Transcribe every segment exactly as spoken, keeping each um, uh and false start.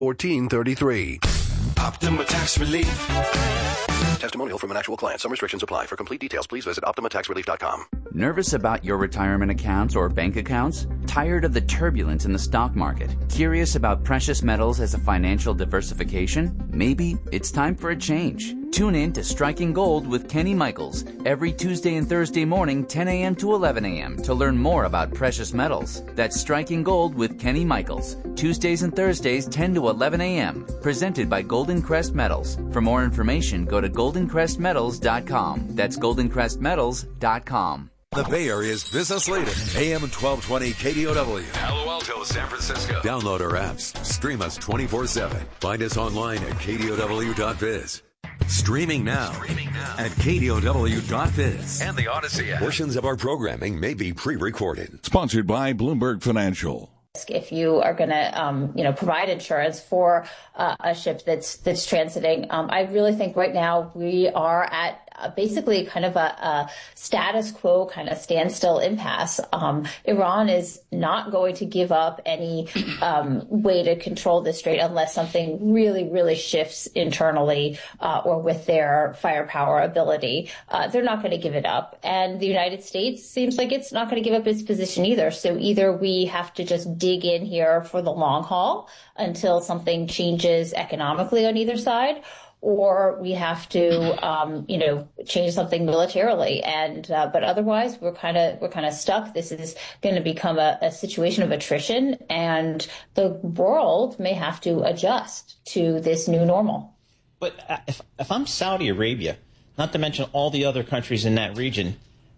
fourteen thirty-three. Optima Tax Relief. Testimonial from an actual client. Some restrictions apply. For complete details, please visit optima tax relief dot com. Nervous about your retirement accounts or bank accounts? Tired of the turbulence in the stock market? Curious about precious metals as a financial diversification? Maybe it's time for a change. Tune in to Striking Gold with Kenny Michaels every Tuesday and Thursday morning, ten a.m. to eleven a.m. to learn more about precious metals. That's Striking Gold with Kenny Michaels, Tuesdays and Thursdays, ten to eleven a.m. Presented by Golden Crest Metals. For more information, go to golden crest metals dot com. That's golden crest metals dot com. The Bay Area's business leader, A M twelve twenty K D O W. Palo Alto, San Francisco. Download our apps. Stream us twenty-four seven. Find us online at K D O W dot biz. Streaming now, Streaming now at K D O W dot biz. And the Odyssey app. Portions of our programming may be pre-recorded. Sponsored by Bloomberg Financial. If you are going to, um, you know, provide insurance for uh, a ship that's that's transiting, um, I really think right now we are at uh, basically kind of a, a status quo kind of standstill impasse. Um, Iran is not going to give up any um, way to control this strait unless something really, really shifts internally uh, or with their firepower ability. Uh, they're not going to give it up. And the United States seems like it's not going to give up its position either. So either we have to just dig in here for the long haul until something changes economically on either side, or we have to, um, you know, change something militarily. And uh, but otherwise, we're kind of we're kind of stuck. This is going to become a, a situation of attrition, and the world may have to adjust to this new normal. But if if I'm Saudi Arabia, not to mention all the other countries in that region,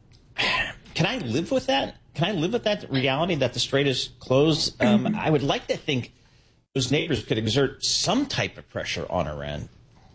can I live with that? Can I live with that reality that the strait is closed? Um, I would like to think those neighbors could exert some type of pressure on Iran.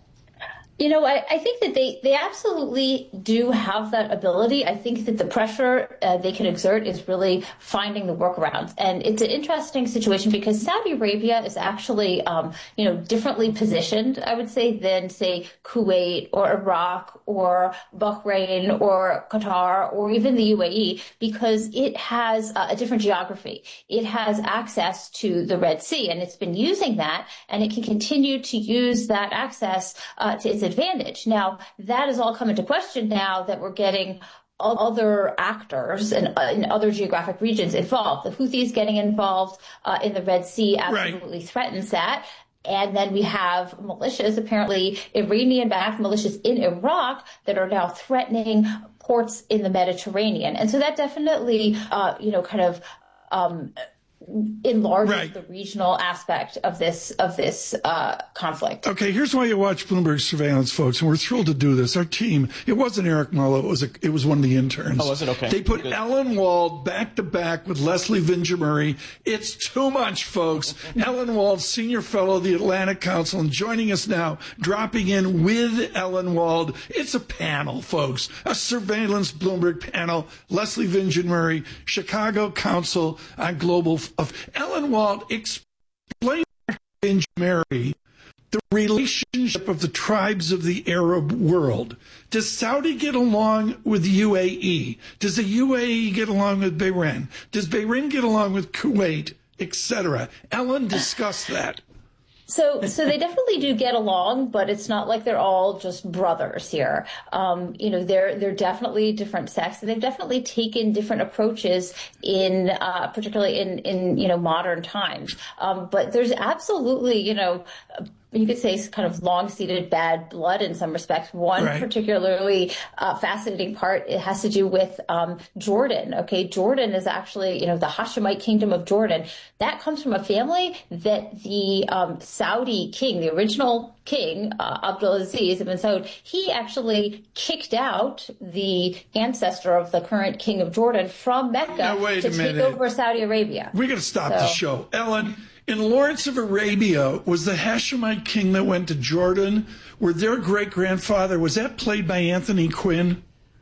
You know, I, I think that they, they absolutely do have that ability. I think that the pressure uh, they can exert is really finding the workarounds. And it's an interesting situation because Saudi Arabia is actually, um, you know, differently positioned, I would say, than, say, Kuwait or Iraq or Bahrain or Qatar or even the U A E, because it has uh, a different geography. It has access to the Red Sea, and it's been using that, and it can continue to use that access uh, to its advantage. Now, that has all come into question now that we're getting other actors and uh, in other geographic regions involved. The Houthis getting involved uh, in the Red Sea absolutely right. threatens that. And then we have militias, apparently Iranian-backed militias in Iraq that are now threatening ports in the Mediterranean. And so that definitely, uh, you know, kind of um, enlarges right. the regional aspect of this of this uh, conflict. Okay, here's why you watch Bloomberg Surveillance, folks, and we're thrilled to do this. Our team, it wasn't Eric Mullo, it was a, it was one of the interns. Oh, was it? Okay. They put Good. Ellen Wald back to back with Leslie Vinjamuri. It's too much, folks. Ellen Wald, senior fellow of the Atlantic Council, and joining us now, dropping in with Ellen Wald. It's a panel, folks, a surveillance Bloomberg panel. Leslie Vinjamuri, Chicago Council on Global of Ellen Wald, explain to Vinjamuri the relationship of the tribes of the Arab world. Does Saudi get along with the U A E? Does the U A E get along with Bahrain? Does Bahrain get along with Kuwait, et cetera? Ellen, discuss that. So, so they definitely do get along, but it's not like they're all just brothers here. Um, you know, they're they're definitely different sects, and they've definitely taken different approaches in, uh, particularly in in you know modern times. Um, but there's absolutely, you know, you could say kind of long-seated bad blood in some respects. One right. particularly uh, fascinating part, it has to do with um, Jordan. Okay, Jordan is actually, you know, the Hashemite kingdom of Jordan. That comes from a family that the um, Saudi king, the original king, uh, Abdulaziz ibn Saud, he actually kicked out the ancestor of the current king of Jordan from Mecca now, wait to a take minute. over Saudi Arabia. We're going to stop so. the show. Ellen, in Lawrence of Arabia, was the Hashemite king that went to Jordan, where their great-grandfather, was that played by Anthony Quinn?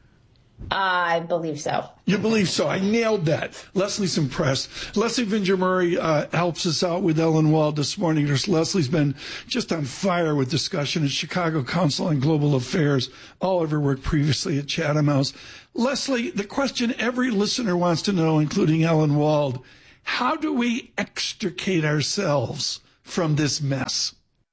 I believe so. You believe so. I nailed that. Leslie's impressed. Leslie Vinjamuri uh, helps us out with Ellen Wald this morning. Leslie's been just on fire with discussion at Chicago Council on Global Affairs, all of her work previously at Chatham House. Leslie, the question every listener wants to know, including Ellen Wald, how do we extricate ourselves from this mess?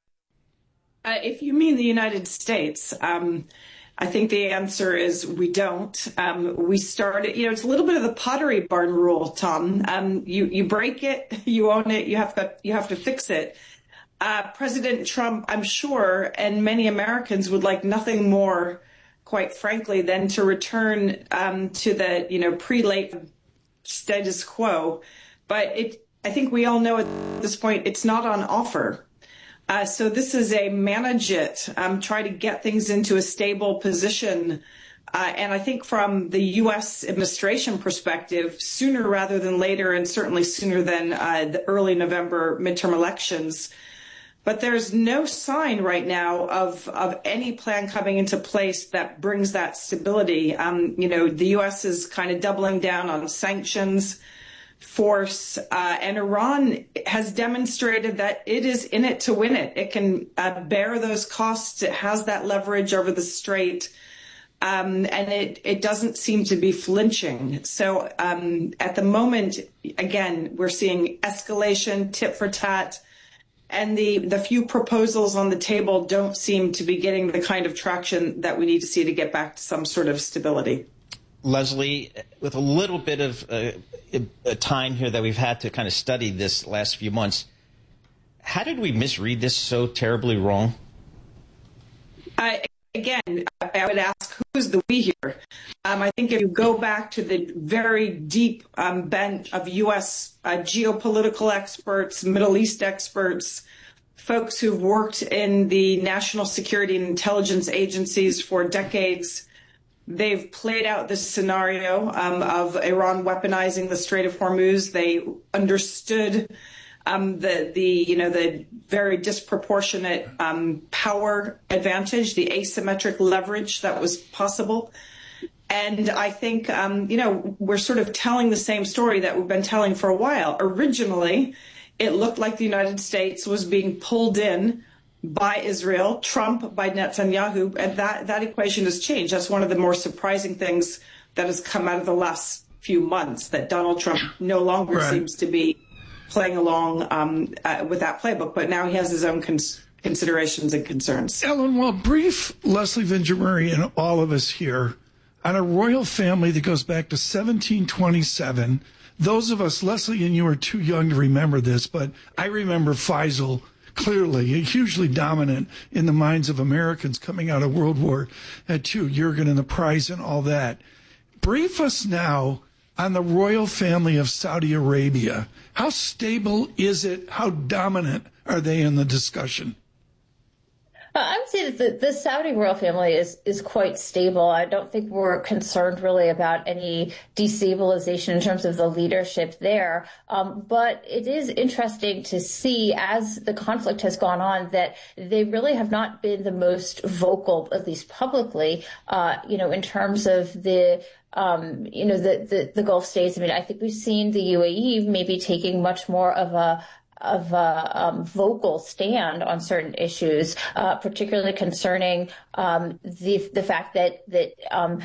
Uh, if you mean the United States, um, I think the answer is we don't. Um, we started, you know, it's a little bit of the Pottery Barn rule, Tom. Um, you, you break it, you own it, you have to, you have to fix it. Uh, President Trump, I'm sure, and many Americans would like nothing more, quite frankly, than to return um, to the, you know, pre-late status quo. But it, I think we all know at this point it's not on offer. Uh, so this is a manage it, um, try to get things into a stable position. Uh, and I think from the U S administration perspective, sooner rather than later, and certainly sooner than uh, the early November midterm elections. But there's no sign right now of, of any plan coming into place that brings that stability. Um, you know, the U S is kind of doubling down on sanctions, force, uh, and Iran has demonstrated that it is in it to win it. It can uh, bear those costs. It has that leverage over the strait. Um, and it, it doesn't seem to be flinching. So um, at the moment, again, we're seeing escalation, tit for tat. And the, the few proposals on the table don't seem to be getting the kind of traction that we need to see to get back to some sort of stability. Leslie, with a little bit of uh, a time here that we've had to kind of study this last few months, how did we misread this so terribly wrong? Uh, again, I would ask, who's the we here? Um, I think if you go back to the very deep um, bench of U S uh, geopolitical experts, Middle East experts, folks who've worked in the national security and intelligence agencies for decades, they've played out this scenario um, of Iran weaponizing the Strait of Hormuz. They understood um, the, the, you know, the very disproportionate um, power advantage, the asymmetric leverage that was possible. And I think, um, you know, we're sort of telling the same story that we've been telling for a while. Originally, it looked like the United States was being pulled in by Israel, Trump by Netanyahu, and that, that equation has changed. That's one of the more surprising things that has come out of the last few months, that Donald Trump no longer right. seems to be playing along um, uh, with that playbook, but now he has his own cons- considerations and concerns. Ellen, well, brief Leslie Vinje-Murray and all of us here on a royal family that goes back to seventeen twenty-seven. Those of us, Leslie and you are too young to remember this, but I remember Faisal clearly, hugely dominant in the minds of Americans coming out of World War Two, Jurgen and the prize and all that. Brief us now on the royal family of Saudi Arabia. How stable is it? How dominant are they in the discussion? Uh, I would say that the, the Saudi royal family is, is quite stable. I don't think we're concerned really about any destabilization in terms of the leadership there. Um, but it is interesting to see, as the conflict has gone on, that they really have not been the most vocal, at least publicly, uh, you know, in terms of the Um, you know, the, the, the Gulf states. I mean, I think we've seen the U A E maybe taking much more of a of a um, vocal stand on certain issues, uh, particularly concerning um, the the fact that that um,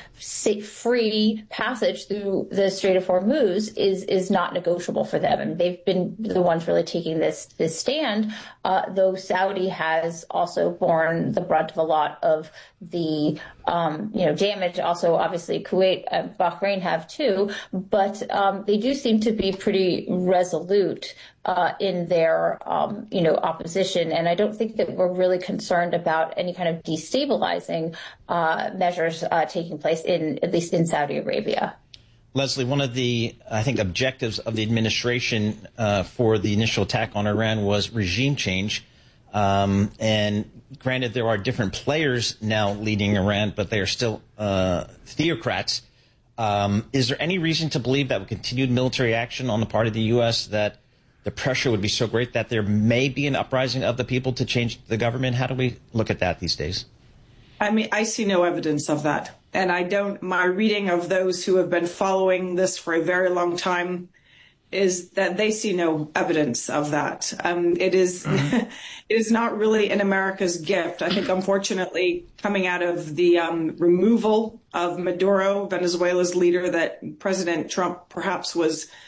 free passage through the Strait of Hormuz is is not negotiable for them, and they've been the ones really taking this this stand. Uh, though Saudi has also borne the brunt of a lot of the um, you know damage. Also, obviously, Kuwait and Bahrain have too, but um, they do seem to be pretty resolute Uh, in their, um, you know, opposition. And I don't think that we're really concerned about any kind of destabilizing uh, measures uh, taking place in, at least in Saudi Arabia. Leslie, one of the, I think, objectives of the administration uh, for the initial attack on Iran was regime change. Um, and granted, there are different players now leading Iran, but they are still uh, theocrats. Um, is there any reason to believe that with continued military action on the part of the U S that the pressure would be so great that there may be an uprising of the people to change the government? How do we look at that these days? I mean, I see no evidence of that. And I don't, my reading of those who have been following this for a very long time is that they see no evidence of that. Um, it is, mm-hmm. it is not really in America's gift. I think, unfortunately, coming out of the um, removal of Maduro, Venezuela's leader, that President Trump perhaps was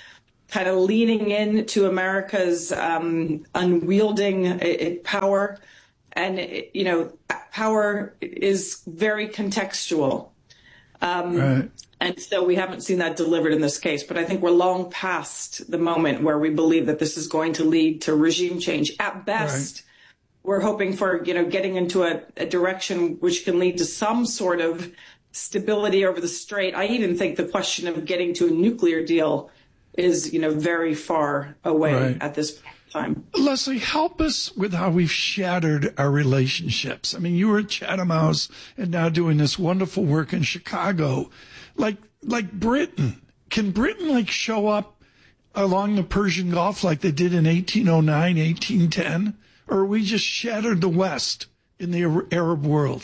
kind of leaning into America's um, unwielding uh, power. And, you know, power is very contextual. Um, right. And so we haven't seen that delivered in this case. But I think we're long past the moment where we believe that this is going to lead to regime change. At best, right. we're hoping for, you know, getting into a, a direction which can lead to some sort of stability over the strait. I even think the question of getting to a nuclear deal is, you know, very far away right. at this time. Leslie, help us with how we've shattered our relationships. I mean, you were at Chatham House and now doing this wonderful work in Chicago. Like, like Britain, can Britain like show up along the Persian Gulf like they did in eighteen oh nine, eighteen ten? Or are we just shattered the West in the Arab world?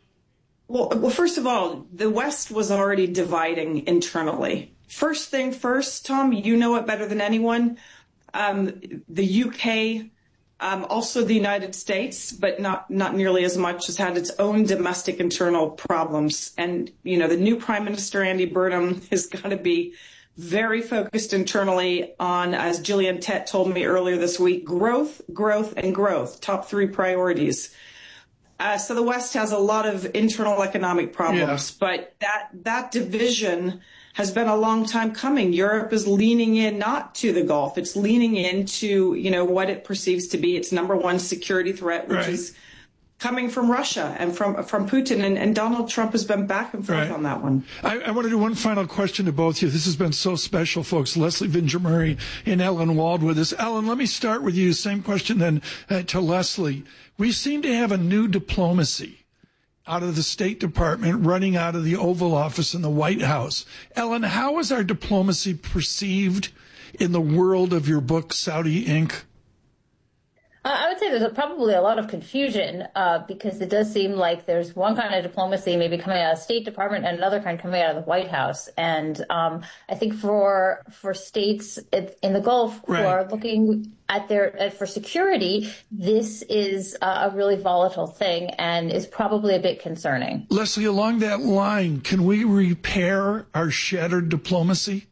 Well, well, first of all, the West was already dividing internally. First thing first, Tom, you know it better than anyone. Um, the U K, um, also the United States, but not, not nearly as much, has had its own domestic internal problems. And, you know, the new Prime Minister, Andy Burnham, has got to be very focused internally on, as Gillian Tett told me earlier this week, growth, growth, and growth, top three priorities. Uh, so the West has a lot of internal economic problems, yeah. but that that division has been a long time coming. Europe is leaning in not to the Gulf. It's leaning into, you know, what it perceives to be its number one security threat, which right. is coming from Russia and from from Putin. And, and Donald Trump has been back and forth right. on that one. I, I want to do one final question to both of you. This has been so special, folks. Leslie Vingimurray and Ellen Wald with us. Ellen, let me start with you. Same question then uh, to Leslie. We seem to have a new diplomacy out of the State Department, running out of the Oval Office in the White House. Ellen, how is our diplomacy perceived in the world of your book, Saudi Incorporated? Uh, I would say there's probably a lot of confusion uh, because it does seem like there's one kind of diplomacy maybe coming out of the State Department and another kind coming out of the White House. And um, I think for for states in the Gulf who right. are looking at their at, for security, this is uh, a really volatile thing and is probably a bit concerning. Leslie, along that line, can we repair our shattered diplomacy?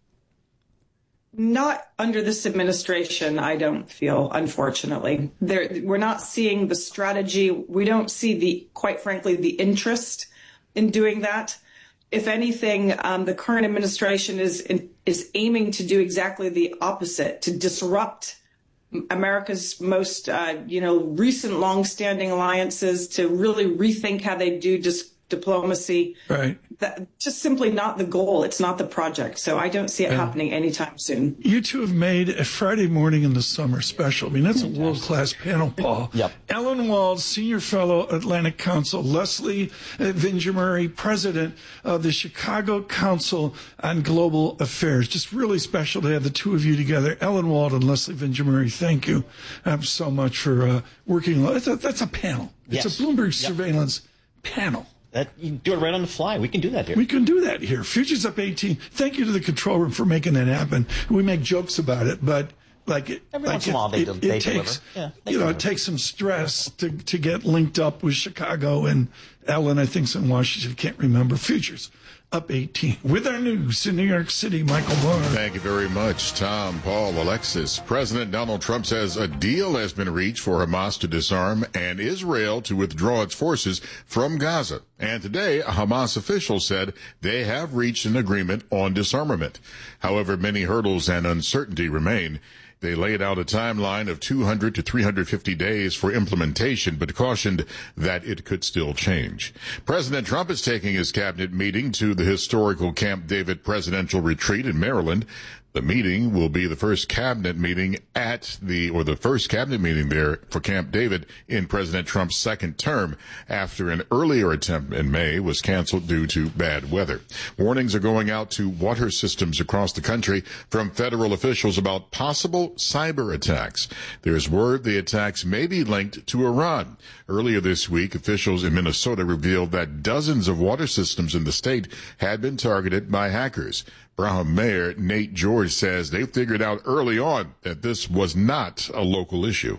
Not under this administration, I don't feel, unfortunately. There, we're not seeing the strategy. We don't see the, quite frankly, the interest in doing that. If anything, um, the current administration is is aiming to do exactly the opposite, to disrupt America's most, uh, you know, recent longstanding alliances, to really rethink how they do dis- diplomacy. Right. That, just simply not the goal. It's not the project. So I don't see it yeah. happening anytime soon. You two have made a Friday morning in the summer special. I mean, that's a world-class panel, Paul. Yep. Ellen Wald, Senior Fellow, Atlantic Council. Leslie Vingimurray, President of the Chicago Council on Global Affairs. Just really special to have the two of you together. Ellen Wald and Leslie Vingimurray, thank you um, so much for uh, working. That's a, that's a panel. It's yes. a Bloomberg yep. surveillance panel. That, you do it right on the fly. We can do that here. We can do that here. Futures Up eighteen. Thank you to the control room for making that happen. We make jokes about it, but like it, Every like once in it, a while they, it, they it takes, yeah, you know, deliver. It takes some stress to to get linked up with Chicago and Ellen. I think's in Washington. Can't remember. Futures Up eighteen with our news in New York City. Michael Barr. Thank you very much, Tom, Paul, Alexis. President Donald Trump says a deal has been reached for Hamas to disarm and Israel to withdraw its forces from Gaza. And today, a Hamas official said they have reached an agreement on disarmament. However, many hurdles and uncertainty remain. They laid out a timeline of two hundred to three hundred fifty days for implementation, but cautioned that it could still change. President Trump is taking his cabinet meeting to the historical Camp David presidential retreat in Maryland. The meeting will be the first cabinet meeting at the, or the first cabinet meeting there for Camp David in President Trump's second term after an earlier attempt in May was canceled due to bad weather. Warnings are going out to water systems across the country from federal officials about possible cyber attacks. There's word the attacks may be linked to Iran. Earlier this week, officials in Minnesota revealed that dozens of water systems in the state had been targeted by hackers. Braham Mayor Nate George says they figured out early on that this was not a local issue.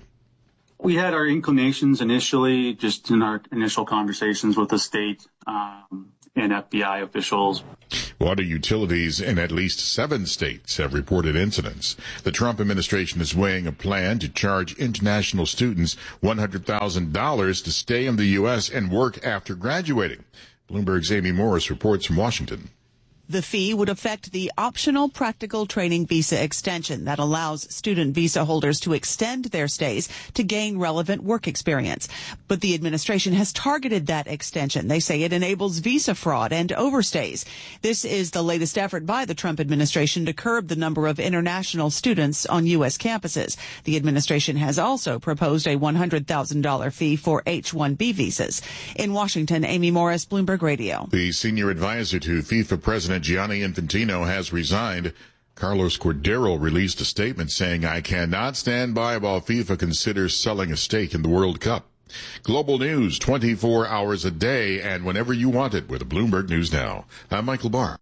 We had our inclinations initially, just in our initial conversations with the state um, and F B I officials. Water utilities in at least seven states have reported incidents. The Trump administration is weighing a plan to charge international students one hundred thousand dollars to stay in the U S and work after graduating. Bloomberg's Amy Morris reports from Washington. The fee would affect the optional practical training visa extension that allows student visa holders to extend their stays to gain relevant work experience. But the administration has targeted that extension. They say it enables visa fraud and overstays. This is the latest effort by the Trump administration to curb the number of international students on U S campuses. The administration has also proposed a one hundred thousand dollars fee for H one B visas. In Washington, Amy Morris, Bloomberg Radio. The senior advisor to FIFA President Gianni Infantino has resigned. Carlos Cordero released a statement saying, "I cannot stand by while FIFA considers selling a stake in the World Cup." Global news twenty-four hours a day and whenever you want it with Bloomberg News Now. I'm Michael Barr.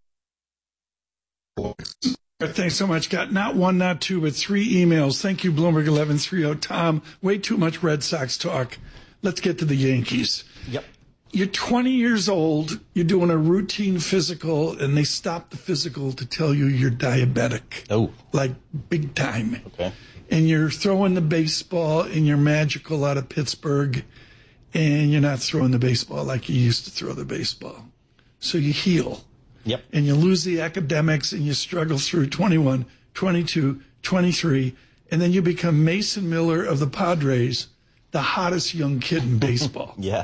Thanks so much. Got not one, not two, but three emails. Thank you, Bloomberg eleven thirty. Tom, way too much Red Sox talk. Let's get to the Yankees. Yep. You're twenty years old, you're doing a routine physical, and they stop the physical to tell you you're diabetic. Oh. Like big time. Okay. And you're throwing the baseball, and you're magical out of Pittsburgh, and you're not throwing the baseball like you used to throw the baseball. So you heal. Yep. And you lose the academics, and you struggle through twenty-one, twenty-two, twenty-three, and then you become Mason Miller of the Padres, the hottest young kid in baseball. Yeah.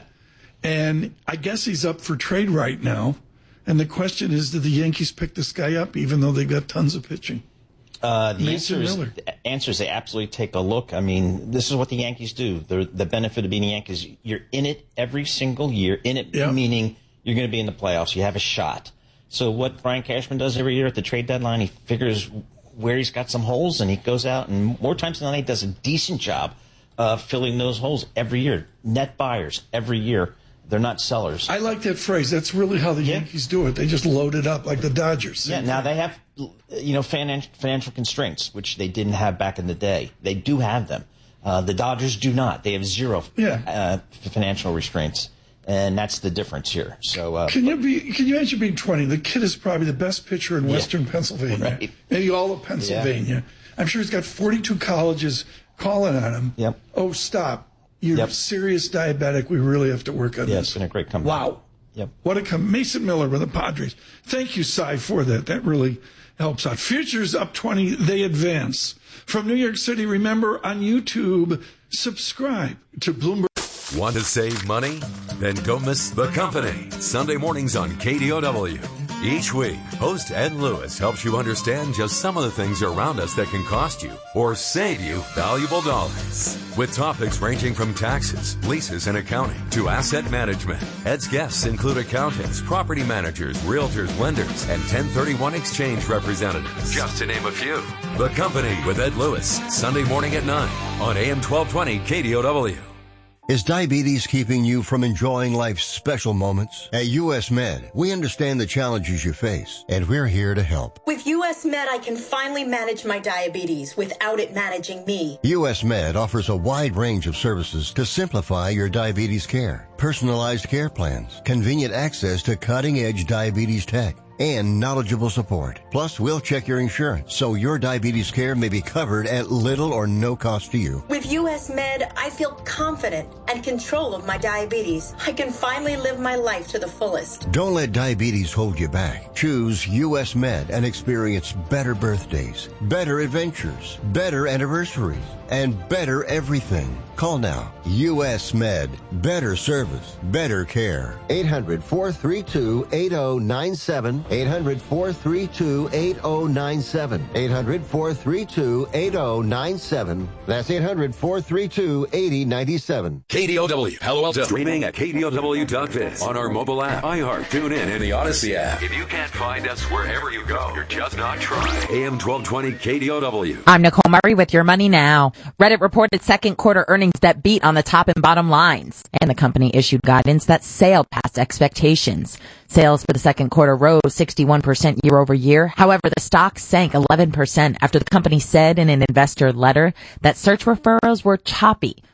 And I guess he's up for trade right now. And the question is, did the Yankees pick this guy up, even though they've got tons of pitching? Uh, the Mason answer is, Miller. the answer is they absolutely take a look. I mean, this is what the Yankees do. They're, the benefit of being Yankees, you're in it every single year. In it, Yeah. meaning you're going to be in the playoffs. You have a shot. So what Brian Cashman does every year at the trade deadline, he figures where he's got some holes, and he goes out and more times than not, he does a decent job of filling those holes every year. Net buyers every year. They're not sellers. I like that phrase. That's really how the Yeah. Yankees do it. They just load it up like the Dodgers. Yeah, now they have, you know, finan- financial constraints, which they didn't have back in the day. They do have them. Uh, the Dodgers do not. They have zero Yeah. uh, financial restraints, and that's the difference here. So, uh, Can you be? Can you imagine being twenty? The kid is probably the best pitcher in Western Pennsylvania, Right. maybe all of Pennsylvania. I'm sure he's got forty-two colleges calling on him. Yep. Oh, stop! You're Yep. serious diabetic. We really have to work on yeah, this. it's been a great comeback. Wow. Yep. What a come. Mason Miller with the Padres. Thank you, Cy, for that. That really helps out. Futures up twenty. They advance. From New York City, remember on YouTube, subscribe to Bloomberg. Want to save money? Then don't miss The Company, Sunday mornings on K D O W. Each week, host Ed Lewis helps you understand just some of the things around us that can cost you or save you valuable dollars. With topics ranging from taxes, leases, and accounting to asset management. Ed's guests include accountants, property managers, realtors, lenders, and ten thirty-one exchange representatives. Just to name a few. The Company with Ed Lewis, Sunday morning at nine on A M twelve twenty K D O W. Is diabetes keeping you from enjoying life's special moments? At U S Med, we understand the challenges you face, and we're here to help. With U S Med, I can finally manage my diabetes without it managing me. U S Med offers a wide range of services to simplify your diabetes care. Personalized care plans, convenient access to cutting-edge diabetes tech, and knowledgeable support. Plus, we'll check your insurance so your diabetes care may be covered at little or no cost to you. With U S Med, I feel confident and control of my diabetes. I can finally live my life to the fullest. Don't let diabetes hold you back. Choose U S Med and experience better birthdays, better adventures, better anniversaries, and better everything. Call now. U S Med. Better service. Better care. eight hundred, four three two, eight oh nine seven. eight hundred, four three two, eight oh nine seven. eight hundred, four three two, eight oh nine seven. That's eight hundred, four three two, eight oh nine seven. K D O W, Palo Alto. Streaming at K D O W dot biz. On our mobile app, iHeart, TuneIn, and the Odyssey app. If you can't find us wherever you go, you're just not trying. A M twelve twenty K D O W. I'm Nicole Murray with Your Money Now. Reddit reported second quarter earnings that beat on the top and bottom lines, and the company issued guidance that sailed past expectations. Sales for the second quarter rose sixty-one percent year over year. However, the stock sank eleven percent after the company said in an investor letter that search referrals were choppy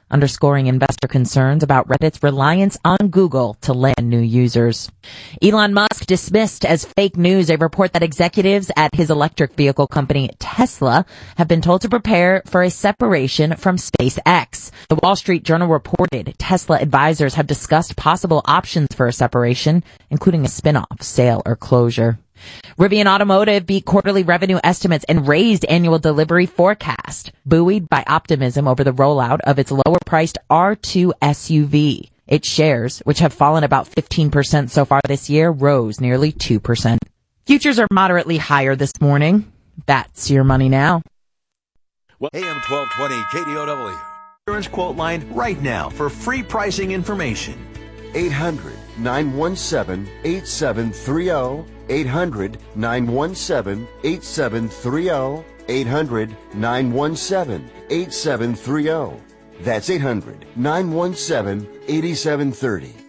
underscoring investor concerns about Reddit's reliance on Google to land new users. Elon Musk dismissed as fake news a report that executives at his electric vehicle company Tesla have been told to prepare for a separation from SpaceX. The Wall Street Journal reported Tesla advisors have discussed possible options for a separation, including a spin-off, sale, or closure. Rivian Automotive beat quarterly revenue estimates and raised annual delivery forecast, buoyed by optimism over the rollout of its lower-priced R two S U V. Its shares, which have fallen about fifteen percent so far this year, rose nearly two percent. Futures are moderately higher this morning. That's your money now. A M twelve twenty K D O W. Insurance quote line right now for free pricing information. eight hundred, nine one seven, eight seven three zero. eight hundred, nine one seven, eight seven three zero. eight hundred, nine one seven, eight seven three zero. That's eight hundred, nine one seven, eight seven three zero.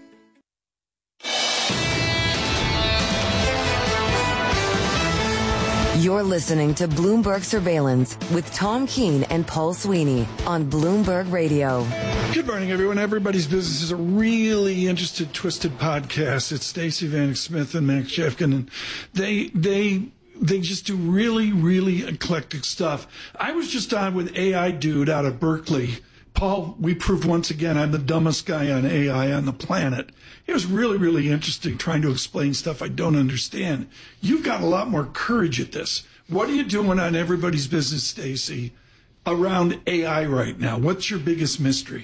You're listening to Bloomberg Surveillance with Tom Keene and Paul Sweeney on Bloomberg Radio. Good morning, everyone. Everybody's Business is a really interested, twisted podcast. It's Stacey Vanek Smith and Max Jeffkin, and they they they just do really, really eclectic stuff. I was just on with A I Dude out of Berkeley. Paul, we proved once again I'm the dumbest guy on A I on the planet. It was really, really interesting trying to explain stuff I don't understand. You've got a lot more courage at this. What are you doing on Everybody's Business, Stacey, around A I right now? What's your biggest mystery?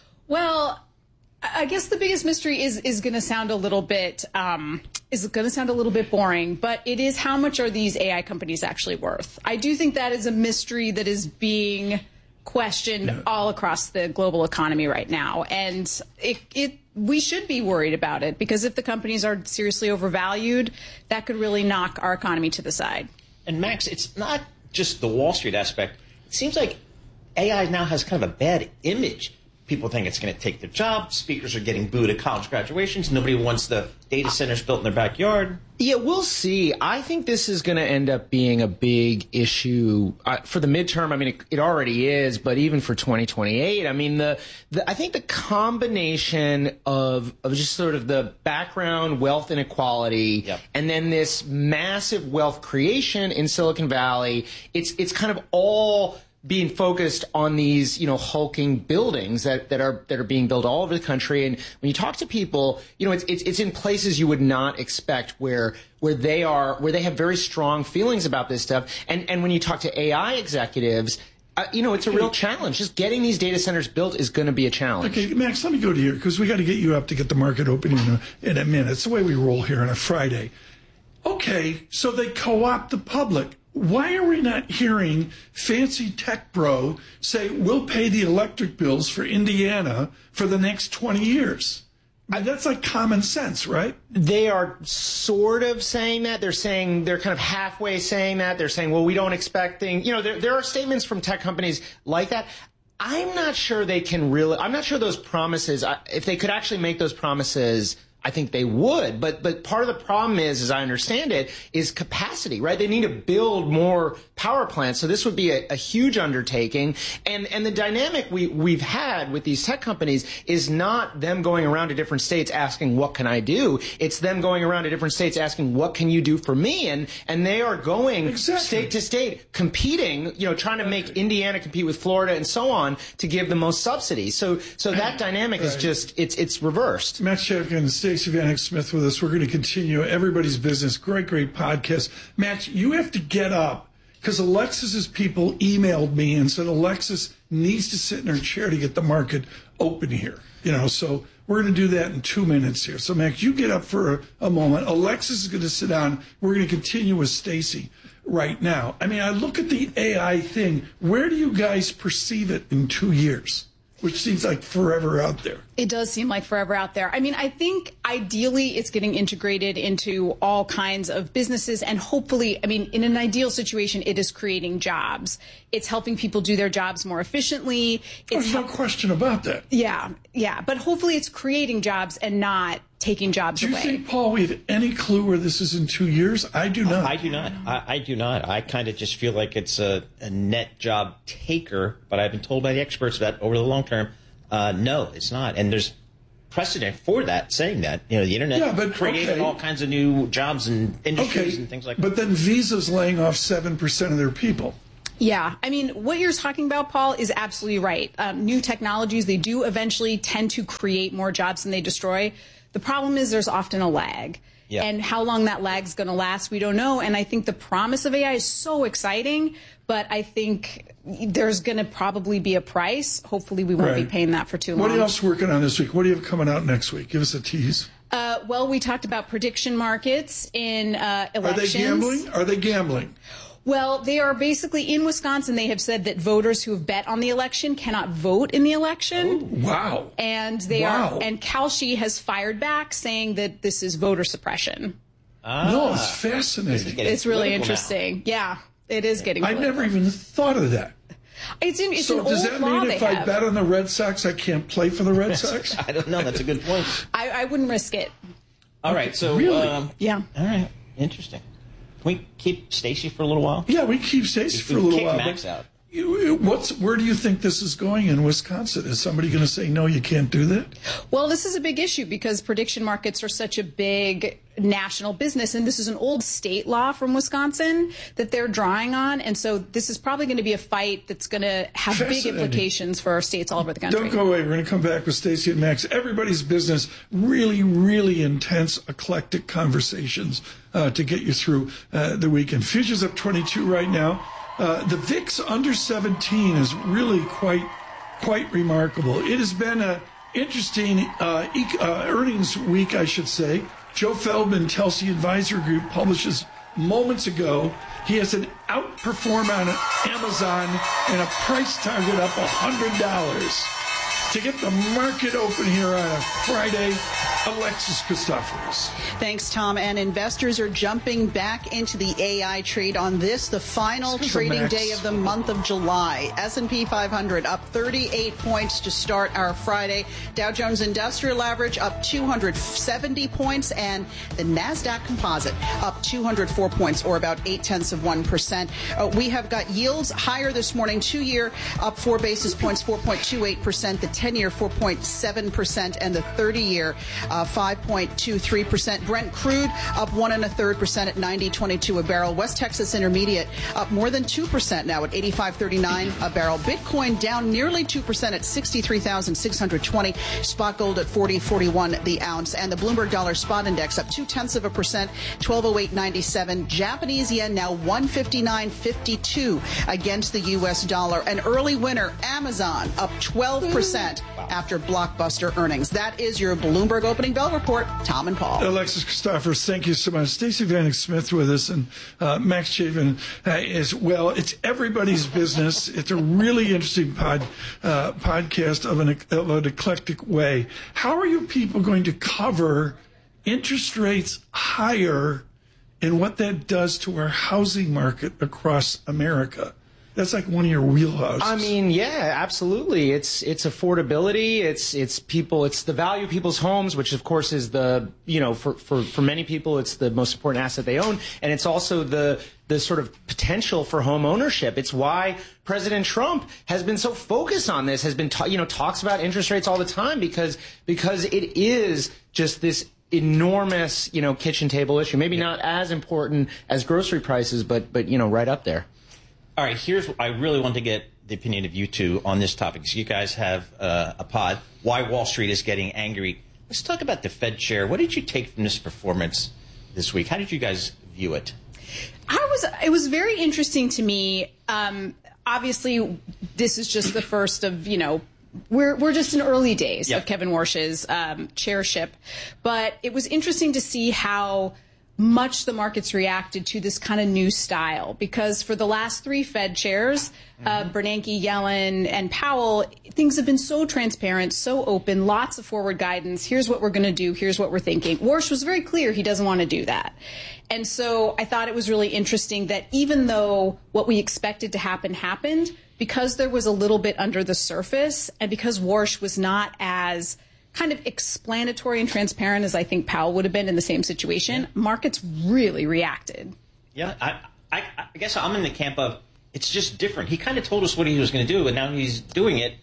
Well, I guess the biggest mystery is is going to sound a little bit um, is going to sound a little bit boring, but it is how much are these A I companies actually worth? I do think that is a mystery that is being questioned yeah. all across the global economy right now, and it, it we should be worried about it, because if the companies are seriously overvalued, that could really knock our economy to the side. And Max, it's not just the Wall Street aspect. It seems like A I now has kind of a bad image. People think it's going to take their job. Speakers are getting booed at college graduations. Nobody wants the data centers built in their backyard. Yeah, we'll see. I think this is going to end up being a big issue uh, for the midterm. I mean, it, it already is, but even for twenty twenty-eight. I mean, the, the I think the combination of of just sort of the background wealth inequality yep. and then this massive wealth creation in Silicon Valley, it's it's kind of all being focused on these, you know, hulking buildings that, that are that are being built all over the country. And when you talk to people, you know, it's it's it's in places you would not expect, where where they are where they have very strong feelings about this stuff. And and when you talk to A I executives, uh, you know, it's a real challenge. Just getting these data centers built is going to be a challenge. Okay, Max, let me go to you, because we got to get you up to get the market open in a, in a minute. It's the way we roll here on a Friday. Okay, so they co-opt the public. Why are we not hearing fancy tech bro say we'll pay the electric bills for Indiana for the next twenty years? I mean, that's like common sense, right? They are sort of saying that. They're saying they're kind of halfway saying that. They're saying, well, we don't expect things. You know, there, there are statements from tech companies like that. I'm not sure they can really, I'm not sure those promises, if they could actually make those promises, I think they would, but but part of the problem is, as I understand it, is capacity, right? They need to build more power plants, so this would be a, a huge undertaking. And and the dynamic we we've had with these tech companies is not them going around to different states asking, what can I do? It's them going around to different states asking, what can you do for me? And and they are going exactly. state to state, competing, you know, trying to make Indiana compete with Florida and so on to give the most subsidies. So so that dynamic right. is just it's it's reversed. Max Jeffkin, Stacey Vanek Smith with us. We're going to continue Everybody's Business. Great, great podcast. Max, you have to get up, because Alexis's people emailed me and said Alexis needs to sit in her chair to get the market open here. You know, so we're going to do that in two minutes here. So, Max, you get up for a, a moment. Alexis is going to sit down. We're going to continue with Stacey right now. I mean, I look at the A I thing. Where do you guys perceive it in two years? Which seems like forever out there. It does seem like forever out there. I mean, I think ideally it's getting integrated into all kinds of businesses, and hopefully, I mean, in an ideal situation, it is creating jobs. It's helping people do their jobs more efficiently. It's There's no question about that. Yeah, yeah. But hopefully it's creating jobs and not taking jobs away. Do you think, Paul, we have any clue where this is in two years? I do not. I do not. I, I do not. I kind of just feel like it's a, a net job taker, but I've been told by the experts that over the long term, Uh, no, it's not. And there's precedent for that, saying that. You know, the internet yeah, but, created okay. all kinds of new jobs and industries okay. and things like that. But then Visa's laying off seven percent of their people. Yeah, I mean, what you're talking about, Paul, is absolutely right. Um, new technologies, they do eventually tend to create more jobs than they destroy. The problem is there's often a lag. Yeah. And how long that lag's going to last, we don't know. And I think the promise of A I is so exciting, but I think there's going to probably be a price. Hopefully we won't right. be paying that for too long. What are you else working on this week? What do you have coming out next week? Give us a tease. Uh, well, we talked about prediction markets in uh, elections. Are they gambling? Are they gambling? Well, they are basically in Wisconsin. They have said that voters who have bet on the election cannot vote in the election. Oh, wow. And they wow. are. And Kalshi has fired back, saying that this is voter suppression. Ah. No, it's fascinating. It's really interesting. Now. Yeah, it is getting. I never even thought of that. It's, in, it's so an does old that law mean if they I have. bet on the Red Sox, I can't play for the Red Sox? I don't know. That's a good point. I, I wouldn't risk it. All right. So really, um, yeah. All right. Interesting. Can we keep Stacey for a little while? Yeah, we keep Stacey for a little kick while. Max out. You, what's where do you think this is going in Wisconsin? Is somebody going to say no, you can't do that? Well, this is a big issue because prediction markets are such a big national business, and this is an old state law from Wisconsin that they're drawing on, and so this is probably going to be a fight that's going to have big implications for states all over the country. Don't go away. We're going to come back with Stacey and Max. Everybody's business. Really, really intense, eclectic conversations uh, to get you through uh, the weekend. Futures up twenty-two right now. Uh, the V I X under seventeen is really quite quite remarkable. It has been an interesting uh, e- uh, earnings week, I should say. Joe Feldman, Telsey Advisor Group, publishes moments ago. He has an outperform on Amazon and a price target up one hundred dollars. To get the market open here on a Friday, Alexis Christoforous. Thanks, Tom. And investors are jumping back into the A I trade on this, the final trading day of the month of July. S and P five hundred up thirty-eight points to start our Friday. Dow Jones Industrial Average up two hundred seventy points, and the NASDAQ Composite up two hundred four points, or about eight tenths of one percent. Uh, we have got yields higher this morning. Two-year up four basis points, four point two eight percent. The ten-year four point seven percent, and the thirty-year uh, five point two three percent. Brent crude up one and a third percent at ninety twenty-two a barrel. West Texas Intermediate up more than two percent now at eighty-five thirty-nine a barrel. Bitcoin down nearly two percent at sixty-three thousand six hundred twenty. Spot gold at forty forty-one the ounce, and the Bloomberg Dollar Spot Index up two tenths of a percent, twelve oh eight ninety-seven. Japanese yen now one fifty-nine fifty-two against the U S dollar. An early winner, Amazon up twelve percent. After blockbuster earnings. That is your Bloomberg Opening Bell Report. Tom and Paul. Alexis Christoforous, thank you so much. Stacey Vanek Smith with us, and uh, Max Chavin uh, as well. It's everybody's business. It's a really interesting pod uh, podcast of an, of an eclectic way. How are you people going to cover interest rates higher and what that does to our housing market across America? That's like one of your wheelhouses. I mean, yeah, absolutely. It's it's affordability. It's it's people. It's the value of people's homes, which of course is the you know for, for, for many people it's the most important asset they own, and it's also the the sort of potential for home ownership. It's why President Trump has been so focused on this. Has been ta- you know talks about interest rates all the time because because it is just this enormous you know kitchen table issue. Maybe not as important as grocery prices, but but you know right up there. All right, here's what I really want to get the opinion of you two on this topic. So you guys have uh, a pod, Why Wall Street is Getting Angry. Let's talk about the Fed chair. What did you take from this performance this week? How did you guys view it? I was. It was very interesting to me. Um, obviously, this is just the first of, you know, We're we're just in early days yep. of Kevin Warsh's um, chairship, but it was interesting to see how much the markets reacted to this kind of new style, because for the last three Fed chairs, mm-hmm. uh, Bernanke, Yellen, and Powell, things have been so transparent, so open, lots of forward guidance. Here's what we're going to do. Here's what we're thinking. Warsh was very clear he doesn't want to do that. And so I thought it was really interesting that even though what we expected to happen happened, because there was a little bit under the surface, and because Warsh was not as kind of explanatory and transparent as I think Powell would have been in the same situation, yeah. markets really reacted. Yeah, I, I, I guess I'm in the camp of it's just different. He kind of told us what he was going to do, and now he's doing it.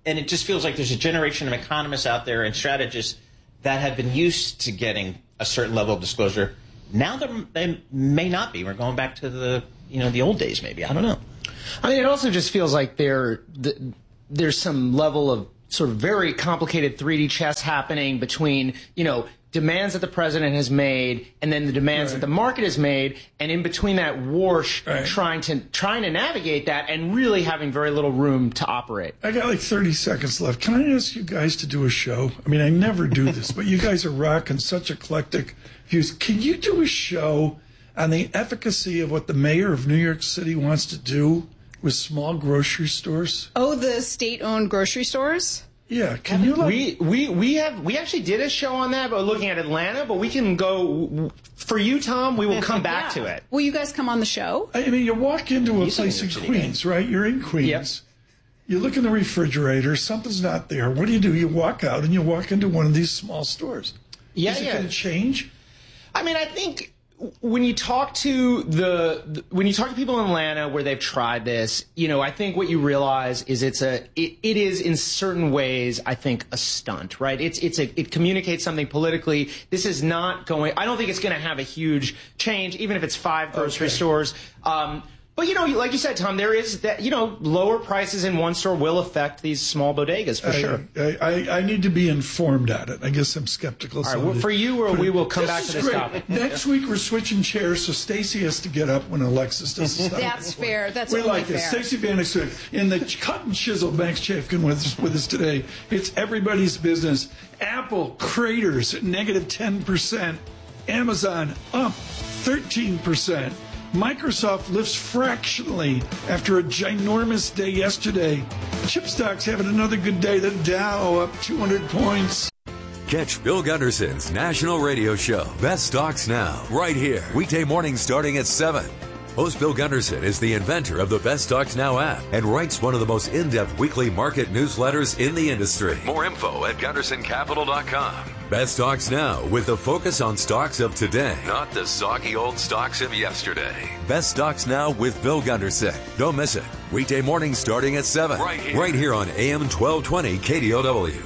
and it just feels like there's a generation of economists out there and strategists that have been used to getting a certain level of disclosure. Now they may not be. We're going back to the, you know, the old days maybe. I don't know. I mean, it also just feels like there there's some level of sort of very complicated three D chess happening between, you know, demands that the president has made and then the demands right. that the market has made, and in between that war sh- right. trying to trying to navigate that and really having very little room to operate. I got like thirty seconds left. Can I ask you guys to do a show? I mean, I never do this, but you guys are rocking such eclectic views. Can you do a show on the efficacy of what the mayor of New York City wants to do with small grocery stores? Oh, the state-owned grocery stores? Yeah, can you like... We, we, we, have, we actually did a show on that, but looking at Atlanta, but we can go... For you, Tom, we will come back yeah. to it. Will you guys come on the show? I mean, you walk into a place in Queens, right? You're in Queens. Yep. You look in the refrigerator, something's not there. What do you do? You walk out and you walk into one of these small stores. Yeah, Is it yeah. going to change? I mean, I think... When you talk to the, the when you talk to people in Atlanta where they've tried this, you know, I think what you realize is it's a it, it is in certain ways, I think, a stunt, right? It's it's a it communicates something politically. This is not going. I don't think it's going to have a huge change, even if it's five grocery okay. stores. Um, But, you know, like you said, Tom, there is that, you know, lower prices in one store will affect these small bodegas for I, sure. I, I, I need to be informed on it. I guess I'm skeptical. All right, well, for you, or we will come this back to this great. topic. Next week, we're switching chairs, so Stacey has to get up when Alexis doesn't stop. That's fair. That's we only like this. fair. Stacey Vanek Smith in the cut and chisel. Banks Chafkin with us, with us today. It's everybody's business. Apple craters at negative ten percent. Amazon up thirteen percent. Microsoft lifts fractionally after a ginormous day yesterday. Chip stocks having another good day. The Dow up two hundred points. Catch Bill Gunderson's national radio show, Best Stocks Now, right here. Weekday mornings starting at seven. Host Bill Gunderson is the inventor of the Best Stocks Now app and writes one of the most in-depth weekly market newsletters in the industry. More info at gunderson capital dot com. Best Stocks Now, with a focus on stocks of today, not the soggy old stocks of yesterday. Best Stocks Now with Bill Gunderson. Don't miss it. Weekday mornings starting at seven. Right here. Right here on A M twelve twenty K D O W.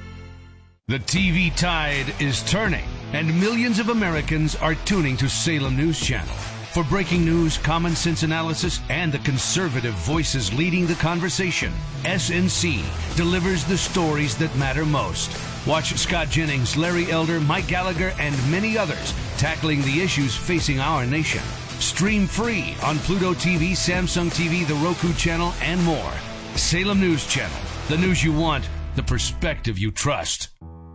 The T V tide is turning, and millions of Americans are tuning to Salem News Channel. For breaking news, common sense analysis, and the conservative voices leading the conversation, S N C delivers the stories that matter most. Watch Scott Jennings, Larry Elder, Mike Gallagher, and many others tackling the issues facing our nation. Stream free on Pluto T V, Samsung T V, the Roku channel, and more. Salem News Channel. The news you want, the perspective you trust.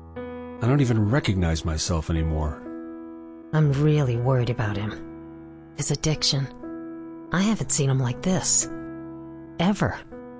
I don't even recognize myself anymore. I'm really worried about him. His addiction. I haven't seen him like this. Ever.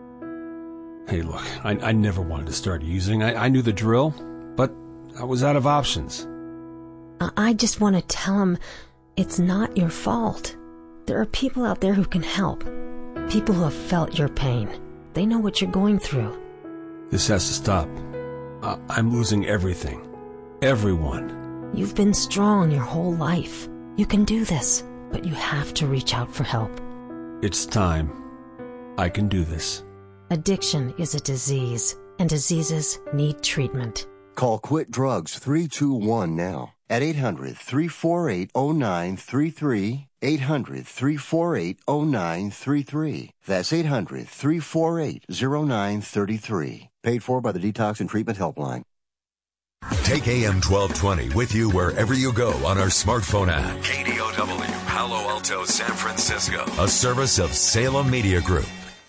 Hey, look, I, I never wanted to start using. I, I knew the drill, but I was out of options. I, I just want to tell him it's not your fault. There are people out there who can help. People who have felt your pain. They know what you're going through. This has to stop. I, I'm losing everything. Everyone. You've been strong your whole life. You can do this. But you have to reach out for help. It's time. I can do this. Addiction is a disease, and diseases need treatment. Call Quit Drugs three two one now at eight hundred, three four eight, oh nine three three, eight hundred, three four eight, oh nine three three. That's eight hundred, three four eight, oh nine three three. Paid for by the Detox and Treatment Helpline. Take A M twelve twenty with you wherever you go on our smartphone app. K D O W, Palo Alto, San Francisco. A service of Salem Media Group.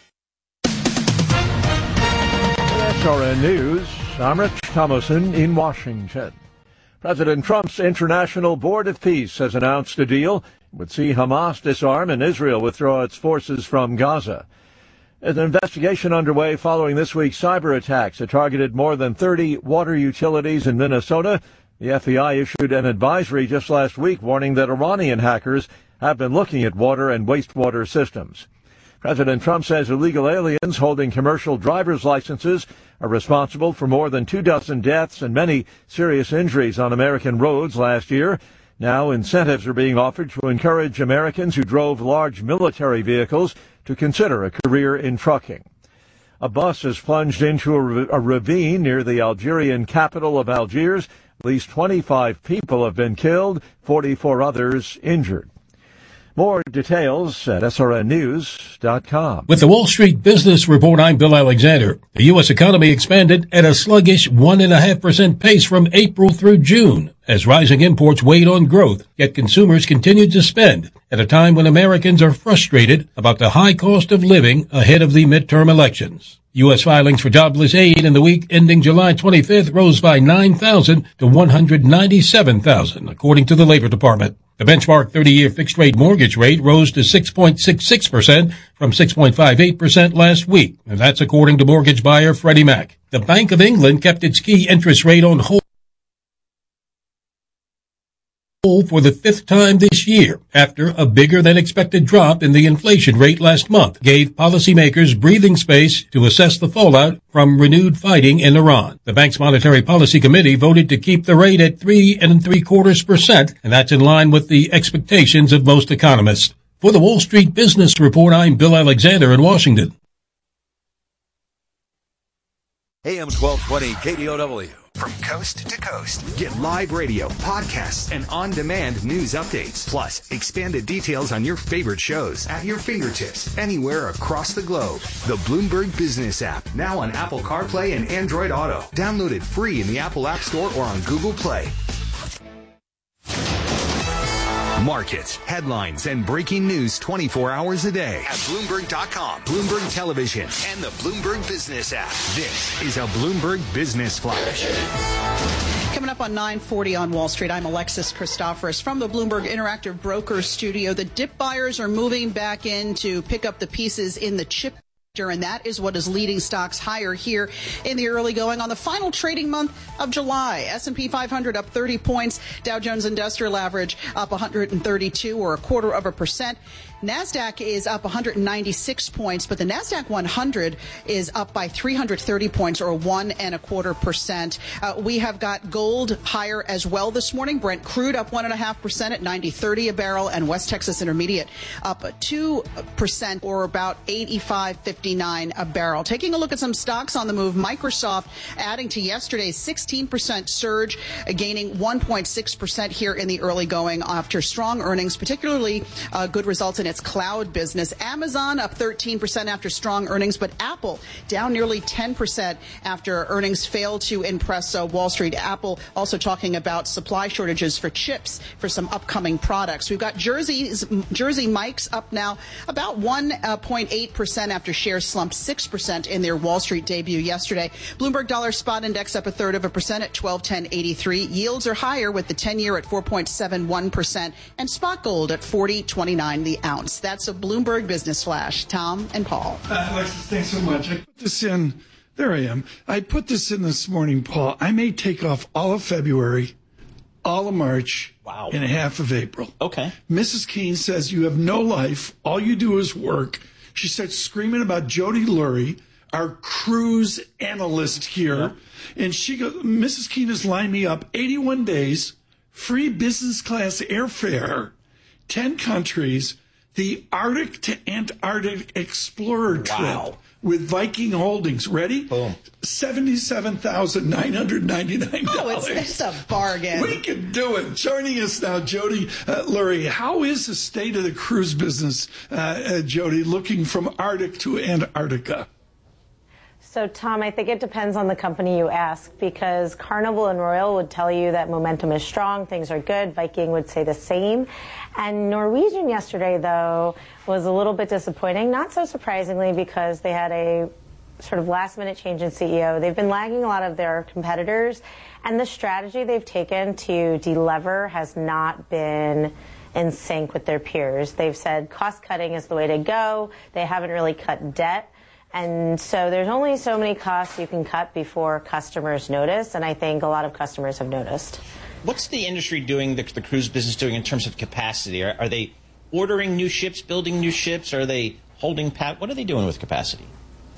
S R N News, I'm Rich Thomason in Washington. President Trump's International Board of Peace has announced a deal that would see Hamas disarm and Israel withdraw its forces from Gaza. An investigation underway following this week's cyber attacks that targeted more than thirty water utilities in Minnesota. The F B I issued an advisory just last week warning that Iranian hackers have been looking at water and wastewater systems. President Trump says illegal aliens holding commercial driver's licenses are responsible for more than two dozen deaths and many serious injuries on American roads last year. Now incentives are being offered to encourage Americans who drove large military vehicles to consider a career in trucking. A bus has plunged into a, a ravine near the Algerian capital of Algiers. At least twenty-five people have been killed, forty-four others injured. More details at S R N news dot com. With the Wall Street Business Report, I'm Bill Alexander. The U S economy expanded at a sluggish one point five percent pace from April through June as rising imports weighed on growth, yet consumers continued to spend at a time when Americans are frustrated about the high cost of living ahead of the midterm elections. U S filings for jobless aid in the week ending July twenty-fifth rose by nine thousand to one hundred ninety-seven thousand, according to the Labor Department. The benchmark thirty-year fixed-rate mortgage rate rose to six point six six percent from six point five eight percent last week, and that's according to mortgage buyer Freddie Mac. The Bank of England kept its key interest rate on hold for the fifth time this year after a bigger-than-expected drop in the inflation rate last month gave policymakers breathing space to assess the fallout from renewed fighting in Iran. The bank's Monetary Policy Committee voted to keep the rate at three and three quarters percent, and that's in line with the expectations of most economists. For the Wall Street Business Report, I'm Bill Alexander in Washington. A M twelve twenty K D O W. From coast to coast, get live radio, podcasts, and on-demand news updates. Plus, expanded details on your favorite shows at your fingertips anywhere across the globe. The Bloomberg Business app, now on Apple CarPlay and Android Auto. Download it free in the Apple App Store or on Google Play. Markets, headlines, and breaking news twenty-four hours a day at Bloomberg dot com, Bloomberg Television, and the Bloomberg Business app. This is a Bloomberg Business Flash. Coming up on nine forty on Wall Street, I'm Alexis Christoforous from the Bloomberg Interactive Brokers studio. The dip buyers are moving back in to pick up the pieces in the chip, and that is what is leading stocks higher here in the early going on the final trading month of July. S and P five hundred up thirty points, Dow Jones Industrial Average up one hundred thirty-two, or a quarter of a percent. NASDAQ is up one hundred ninety-six points, but the NASDAQ one hundred is up by three hundred thirty points, or one and a quarter percent. Uh, we have got gold higher as well this morning. Brent crude up one and a half percent at ninety thirty a barrel, and West Texas Intermediate up two percent, or about eighty-five fifty-nine a barrel. Taking a look at some stocks on the move, Microsoft adding to yesterday's sixteen percent surge, uh, gaining one point six percent here in the early going after strong earnings, particularly uh, good results in its cloud business. Amazon up thirteen percent after strong earnings, but Apple down nearly ten percent after earnings failed to impress uh, Wall Street. Apple also talking about supply shortages for chips for some upcoming products. We've got Jersey's, Jersey Mike's up now about one point eight percent after shares slumped six percent in their Wall Street debut yesterday. Bloomberg Dollar Spot Index up a third of a percent at twelve ten eighty-three. Yields are higher with the ten-year at four point seven one percent and spot gold at forty twenty-nine the ounce. That's a Bloomberg Business Flash. Tom and Paul. Uh, Alexis, thanks so much. I put this in. There I am. I put this in this morning, Paul. I may take off all of February, all of March, wow, and half of April. Okay. Missus Keene says you have no life. All you do is work. She starts screaming about Jody Lurie, our cruise analyst here. Yeah. And she goes, Missus Keene has lined me up eighty-one days, free business class airfare, ten countries, the Arctic to Antarctic Explorer trip wow. with Viking Holdings. Ready? Boom. seventy-seven thousand nine hundred ninety-nine dollars. Oh, it's, it's a bargain. We can do it. Joining us now, Jody uh, Lurie. How is the state of the cruise business, uh, uh, Jody, looking from Arctic to Antarctica? So, Tom, I think it depends on the company you ask, because Carnival and Royal would tell you that momentum is strong, things are good. Viking would say the same. And Norwegian yesterday, though, was a little bit disappointing, not so surprisingly, because they had a sort of last-minute change in C E O. They've been lagging a lot of their competitors, and the strategy they've taken to delever has not been in sync with their peers. They've said cost-cutting is the way to go. They haven't really cut debt. And so there's only so many costs you can cut before customers notice, and I think a lot of customers have noticed. What's the industry doing, the, the cruise business doing in terms of capacity? Are, are they ordering new ships, building new ships? Are they holding pat? What are they doing with capacity?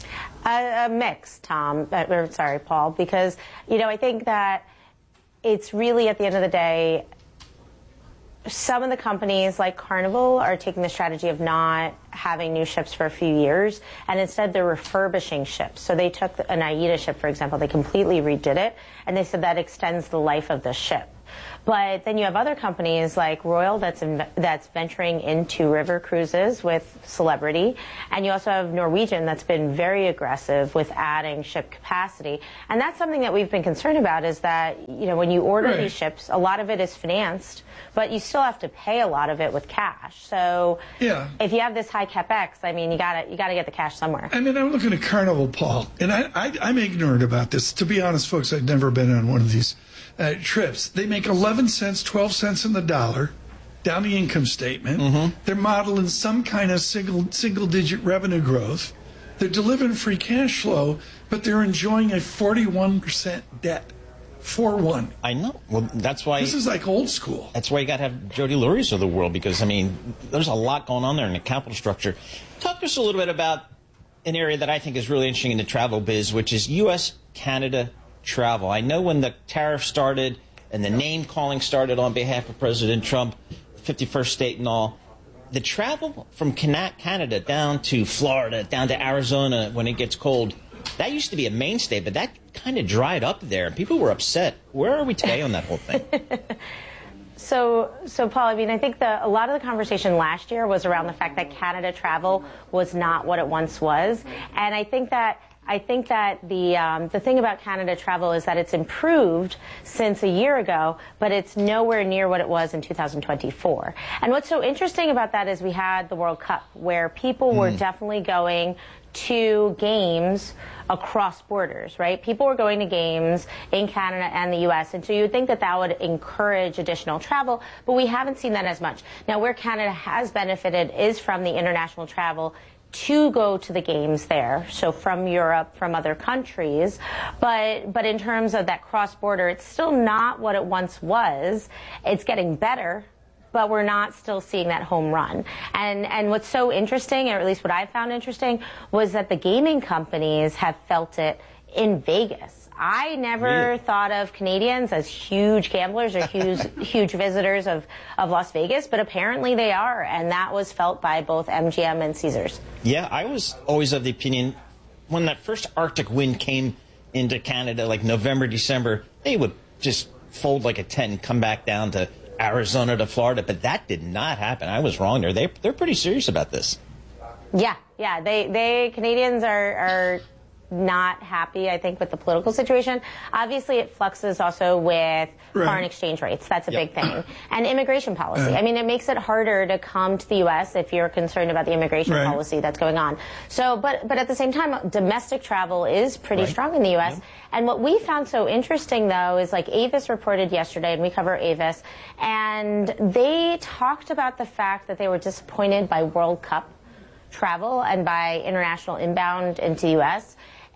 A, a mix, Tom, uh, or, sorry, Paul, because, you know, I think that it's really, at the end of the day, some of the companies like Carnival are taking the strategy of not having new ships for a few years, and instead they're refurbishing ships. So they took an AIDA ship, for example, they completely redid it, and they said that extends the life of the ship. But then you have other companies like Royal that's in, that's venturing into river cruises with Celebrity, and you also have Norwegian that's been very aggressive with adding ship capacity. And that's something that we've been concerned about, is that, you know, when you order Right. these ships, a lot of it is financed, but you still have to pay a lot of it with cash. So Yeah. if you have this high capex, I mean, you gotta you gotta get the cash somewhere. I mean, I'm looking at Carnival, Paul, and I, I, I'm ignorant about this. To be honest, folks, I've never been on one of these uh, trips. They make eleven cents, twelve cents in the dollar down the income statement. Mm-hmm. They're modeling some kind of single single digit revenue growth. They're delivering free cash flow, but they're enjoying a forty-one percent debt. four one. I know. Well, that's why... This is like old school. That's why you got to have Jody Lurie's of the world, because, I mean, there's a lot going on there in the capital structure. Talk to us a little bit about an area that I think is really interesting in the travel biz, which is U S Canada travel. I know when the tariff started and the name-calling started on behalf of President Trump, fifty-first state and all, the travel from Canada down to Florida, down to Arizona when it gets cold, that used to be a mainstay, but that kind of dried up there. People were upset. Where are we today on that whole thing? So, so Paul, I mean, I think the, a lot of the conversation last year was around the fact that Canada travel was not what it once was, and I think that I think that the um, the thing about Canada travel is that it's improved since a year ago, but it's nowhere near what it was in two thousand twenty-four. And what's so interesting about that is we had the World Cup, where people were Mm. definitely going to games across borders, right? People were going to games in Canada and the U S, and so you would think that that would encourage additional travel, but we haven't seen that as much. Now, where Canada has benefited is from the international travel to go to the games there, so from Europe, from other countries, but but in terms of that cross-border, it's still not what it once was. It's getting better, but we're not still seeing that home run. And and what's so interesting, or at least what I found interesting, was that the gaming companies have felt it in Vegas. I never Really? thought of Canadians as huge gamblers or huge huge visitors of, of Las Vegas, but apparently they are, and that was felt by both M G M and Caesars. Yeah, I was always of the opinion when that first Arctic wind came into Canada, like November, December, they would just fold like a tent and come back down to Arizona to Florida, but that did not happen. I was wrong there. They, they're pretty serious about this. Yeah, yeah, they, they Canadians are, are not happy, I think, with the political situation. Obviously, it fluxes also with Right. foreign exchange rates. That's a Yep. big thing. And immigration policy. Uh. I mean, it makes it harder to come to the U S if you're concerned about the immigration Right. policy that's going on. So, but, but at the same time, domestic travel is pretty Right. strong in the U S. And what we found so interesting, though, is like Avis reported yesterday, and we cover Avis, and they talked about the fact that they were disappointed by World Cup travel and by international inbound into the U S.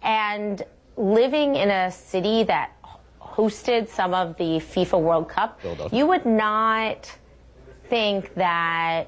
And living in a city that hosted some of the FIFA World Cup, you would not think that,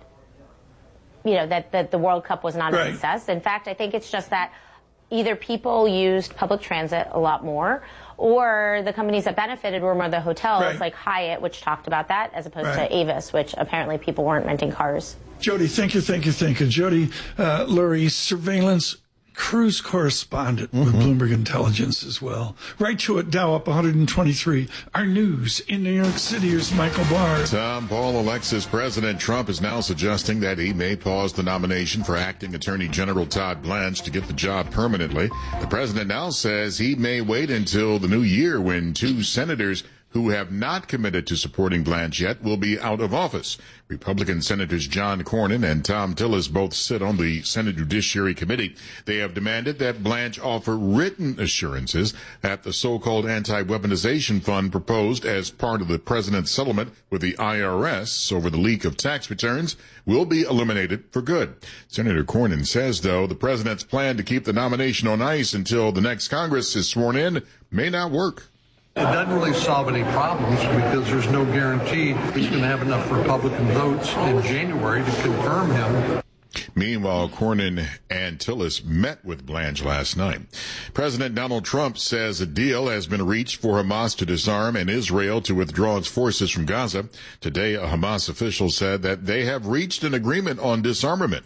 you know, that, that the World Cup was not a Right. success. In fact, I think it's just that either people used public transit a lot more, or the companies that benefited were more the hotels, Right. like Hyatt, which talked about that, as opposed Right. to Avis, which apparently people weren't renting cars. Jody, thank you, thank you, thank you. Jody uh, Lurie, surveillance cruise correspondent with Bloomberg Intelligence as well. Right to it, Dow up one hundred twenty-three. Our news in New York City is Michael Barr. Tom Paul, Alexis, President Trump is now suggesting that he may pause the nomination for acting Attorney General Todd Blanche to get the job permanently. The president now says he may wait until the new year when two senators who have not committed to supporting Blanche yet will be out of office. Republican Senators John Cornyn and Tom Tillis both sit on the Senate Judiciary Committee. They have demanded that Blanche offer written assurances that the so-called anti-weaponization fund proposed as part of the president's settlement with the I R S over the leak of tax returns will be eliminated for good. Senator Cornyn says, though, the president's plan to keep the nomination on ice until the next Congress is sworn in may not work. It doesn't really solve any problems because there's no guarantee he's going to have enough Republican votes in January to confirm him. Meanwhile, Cornyn and Tillis met with Blanche last night. President Donald Trump says a deal has been reached for Hamas to disarm and Israel to withdraw its forces from Gaza. Today, a Hamas official said that they have reached an agreement on disarmament.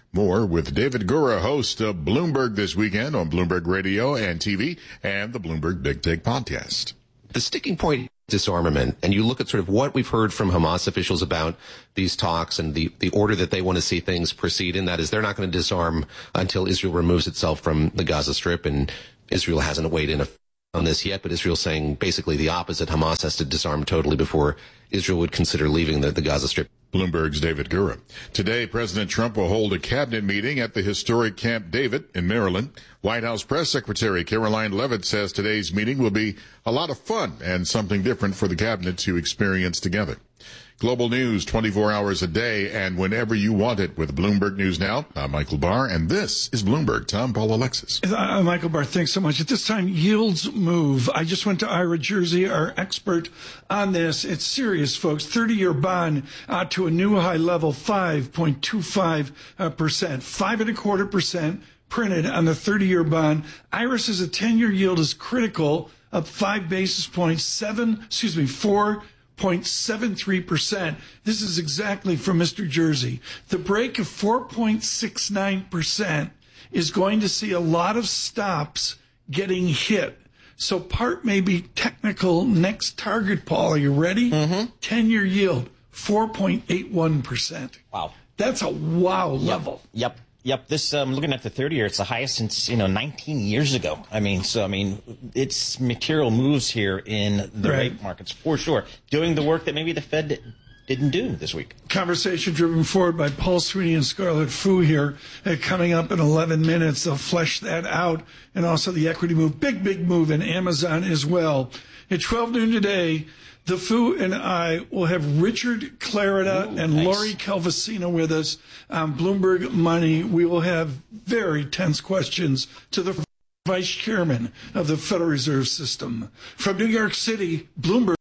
More with David Gura, host of Bloomberg This Weekend on Bloomberg Radio and T V and the Bloomberg Big Take podcast. The sticking point disarmament, and you look at sort of what we've heard from Hamas officials about these talks and the, the order that they want to see things proceed in, that is they're not going to disarm until Israel removes itself from the Gaza Strip, and Israel hasn't weighed in on this yet, but Israel's saying basically the opposite. Hamas has to disarm totally before Israel would consider leaving the, the Gaza Strip. Bloomberg's David Gura. Today, President Trump will hold a cabinet meeting at the historic Camp David in Maryland. White House Press Secretary Caroline Leavitt says today's meeting will be a lot of fun and something different for the cabinet to experience together. Global news twenty-four hours a day and whenever you want it with Bloomberg News Now. I'm Michael Barr, and this is Bloomberg. Tom, Paul, Alexis. Uh, Michael Barr, thanks so much. At this time, yields move. I just went to Ira Jersey, our expert on this. It's serious, folks. thirty-year bond uh, to a new high level, five point two five percent. Five and a quarter percent printed on the thirty-year bond. Ira says a ten-year yield is critical, up five basis points, seven, excuse me, four. zero point seven three percent. This is exactly from Mister Jersey. The break of four point six nine percent is going to see a lot of stops getting hit. So part may be technical. Next target, Paul, are you ready? Mm-hmm. ten-year yield, four point eight one percent. Wow. That's a wow Yep. level. Yep. Yep. This, um, looking at the thirty year, it's the highest since, you know, nineteen years ago. I mean, so, I mean, it's material moves here in the Right. rate markets for sure. Doing the work that maybe the Fed didn't do this week. Conversation driven forward by Paul Sweeney and Scarlett Fu here. Uh, coming up in eleven minutes, they'll flesh that out. And also the equity move, big, big move in Amazon as well. At twelve noon today, the Fu and I will have Richard Clarida Ooh, and nice. Lori Calvasino with us on Bloomberg Money. We will have very tense questions to the Vice Chairman of the Federal Reserve System. From New York City, Bloomberg.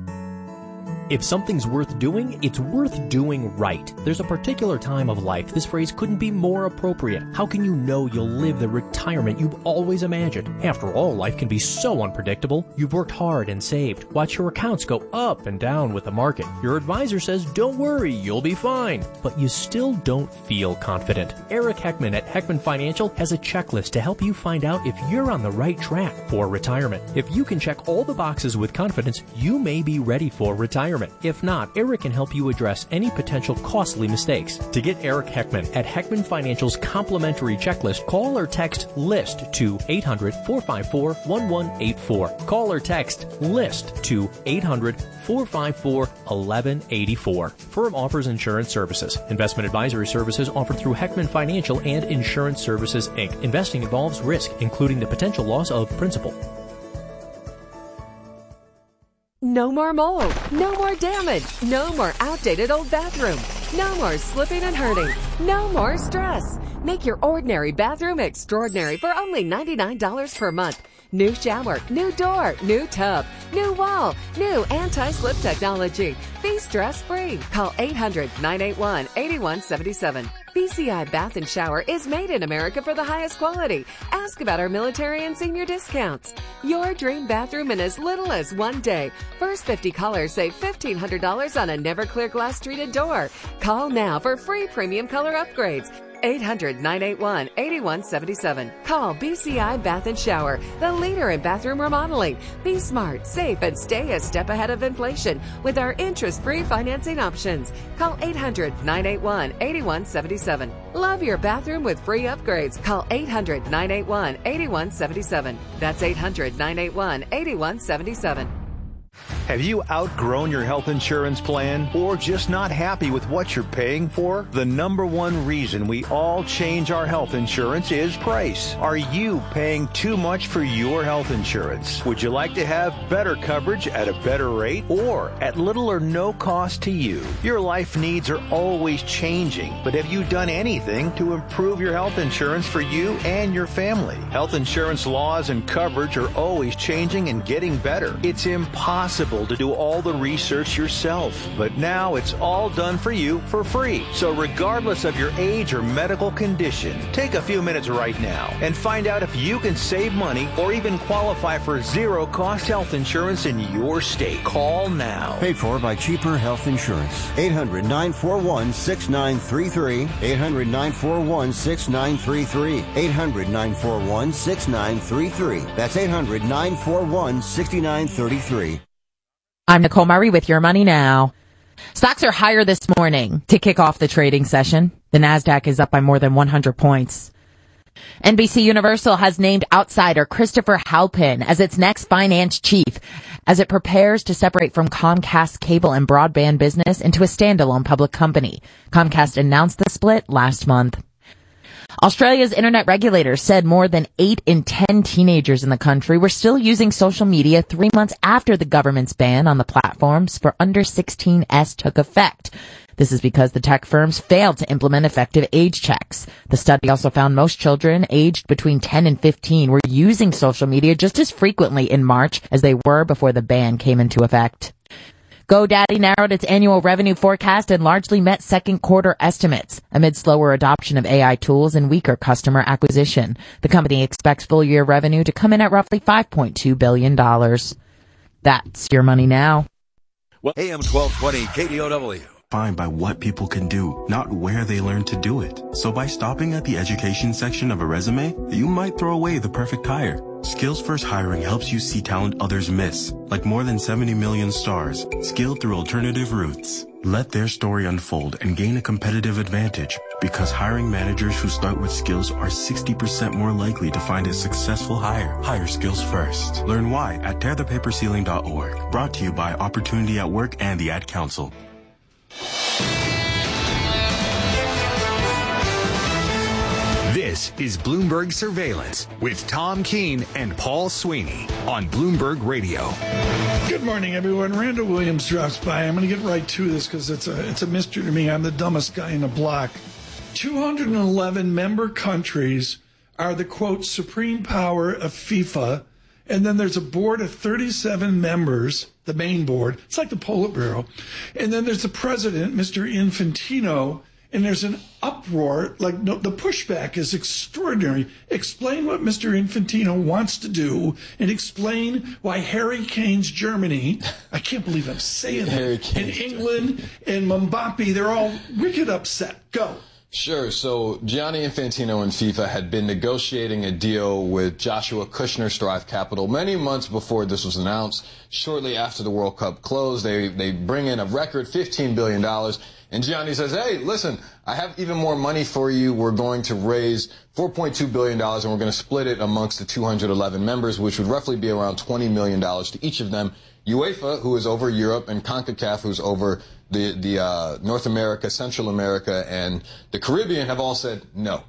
If something's worth doing, it's worth doing right. There's a particular time of life this phrase couldn't be more appropriate. How can you know you'll live the retirement you've always imagined? After all, life can be so unpredictable. You've worked hard and saved. Watch your accounts go up and down with the market. Your advisor says, don't worry, you'll be fine. But you still don't feel confident. Eric Heckman at Heckman Financial has a checklist to help you find out if you're on the right track for retirement. If you can check all the boxes with confidence, you may be ready for retirement. If not, Eric can help you address any potential costly mistakes. To get Eric Heckman at Heckman Financial's complimentary checklist, call or text LIST to eight hundred, four five four, one one eight four. Call or text LIST to eight hundred, four five four, one one eight four. Firm offers insurance services. Investment advisory services offered through Heckman Financial and Insurance Services, Incorporated. Investing involves risk, including the potential loss of principal. No more mold, no more damage, no more outdated old bathroom, no more slipping and hurting, no more stress. Make your ordinary bathroom extraordinary for only ninety-nine dollars per month. New shower, new door, new tub, new wall, new anti-slip technology. Be stress-free. Call eight hundred, nine eight one, eight one seven seven. B C I Bath and Shower is made in America for the highest quality. Ask about our military and senior discounts. Your dream bathroom in as little as one day. First fifty callers save fifteen hundred dollars on a never clear glass treated door. Call now for free premium color upgrades. eight hundred, nine eight one, eight one seven seven. Call B C I Bath and Shower, the leader in bathroom remodeling. Be smart, safe, and stay a step ahead of inflation with our interest-free financing options. Call eight hundred, nine eight one, eight one seven seven. Love your bathroom with free upgrades. Call eight hundred, nine eight one, eight one seven seven. That's eight hundred, nine eight one, eight one seven seven. Have you outgrown your health insurance plan or just not happy with what you're paying for? The number one reason we all change our health insurance is price. Are you paying too much for your health insurance? Would you like to have better coverage at a better rate or at little or no cost to you? Your life needs are always changing, but have you done anything to improve your health insurance for you and your family? Health insurance laws and coverage are always changing and getting better. It's impossible trouble to do all the research yourself, but now it's all done for you for free. So regardless of your age or medical condition, take a few minutes right now and find out if you can save money or even qualify for zero-cost health insurance in your state. Call now. Paid for by Cheaper Health Insurance. eight hundred, nine four one, six nine three three. eight hundred, nine four one, six nine three three. eight hundred, nine four one, six nine three three. That's eight hundred, nine four one, six nine three three. I'm Nicole Murray with Your Money Now. Stocks are higher this morning to kick off the trading session. The NASDAQ is up by more than one hundred points. N B C Universal has named outsider Christopher Halpin as its next finance chief as it prepares to separate from Comcast's cable and broadband business into a standalone public company. Comcast announced the split last month. Australia's internet regulators said more than eight in ten teenagers in the country were still using social media three months after the government's ban on the platforms for under sixteen-S took effect. This is because the tech firms failed to implement effective age checks. The study also found most children aged between ten and fifteen were using social media just as frequently in March as they were before the ban came into effect. GoDaddy narrowed its annual revenue forecast and largely met second quarter estimates amid slower adoption of A I tools and weaker customer acquisition. The company expects full year revenue to come in at roughly five point two billion dollars. That's Your Money Now. A M twelve twenty K D O W. Defined by what people can do, not where they learn to do it. So by stopping at the education section of a resume, you might throw away the perfect hire. Skills First Hiring helps you see talent others miss, like more than seventy million stars, skilled through alternative routes. Let their story unfold and gain a competitive advantage, because hiring managers who start with skills are sixty percent more likely to find a successful hire. Hire skills first. Learn why at tear the paper ceiling dot org. Brought to you by Opportunity at Work and the Ad Council. This is Bloomberg Surveillance with Tom Keene and Paul Sweeney on Bloomberg Radio. Good morning, everyone. Randall Williams drops by. I'm going to get right to this because it's a it's a mystery to me. I'm the dumbest guy in the block. two hundred eleven member countries are the, quote, supreme power of FIFA. And then there's a board of thirty-seven members, the main board. It's like the Politburo. And then there's the president, Mister Infantino. And there's an uproar, like no, the pushback is extraordinary. Explain what Mister Infantino wants to do and explain why Harry Kane's Germany, I can't believe I'm saying that, and England and Mbappe, they're all wicked upset. Go. Sure. So Gianni Infantino and FIFA had been negotiating a deal with Joshua Kushner Strive Capital many months before this was announced. Shortly after the World Cup closed, they, they bring in a record fifteen billion dollars. And Gianni says, hey, listen, I have even more money for you. We're going to raise four point two billion dollars, and we're going to split it amongst the two hundred eleven members, which would roughly be around twenty million dollars to each of them. UEFA, who is over Europe, and CONCACAF, who's over the, the uh, North America, Central America, and the Caribbean, have all said no.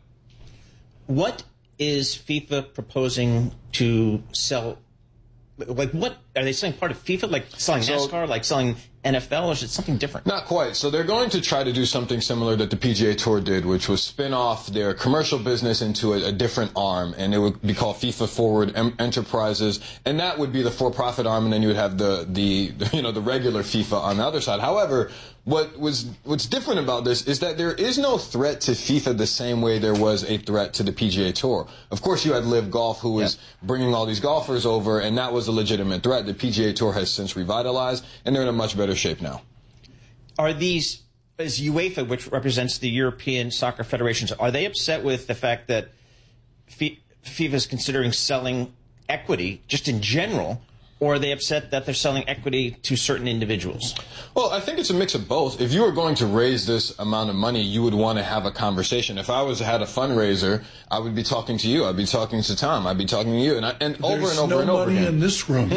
What is FIFA proposing to sell? Like, what are they selling? Part of FIFA, like selling So- NASCAR, like selling N F L, or is it something different? Not quite. So they're going to try to do something similar that the P G A Tour did, which was spin off their commercial business into a, a different arm, and it would be called FIFA Forward em- Enterprises, and that would be the for-profit arm, and then you would have the, the you know the regular FIFA on the other side. However, what was what's different about this is that there is no threat to FIFA the same way there was a threat to the P G A Tour. Of course, you had Live Golf, who was bringing all these golfers over, and that was a legitimate threat. The P G A Tour has since revitalized, and they're in a much better shape now. Are these, is UEFA, which represents the European soccer federations, are they upset with the fact that FIFA is considering selling equity just in general, or are they upset that they're selling equity to certain individuals? Well, I think it's a mix of both. If you were going to raise this amount of money, you would want to have a conversation. If I was had a fundraiser, I would be talking to you. I'd be talking to Tom. I'd be talking to you, and, I, and over There's and over no and over money again. in this room.